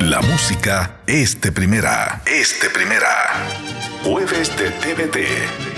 La música es de primera. Es de primera. Jueves de TVT.